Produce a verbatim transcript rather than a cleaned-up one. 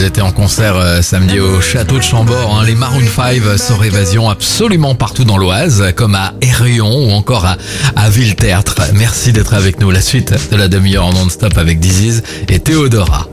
Ils étaient en concert euh, samedi au château de Chambord. Hein. Les Maroon cinq sur Évasion absolument partout dans l'Oise, comme à Hérion ou encore à, à Villetertre. Merci d'être avec nous. La suite de la demi-heure en non-stop avec Diziz et Théodora.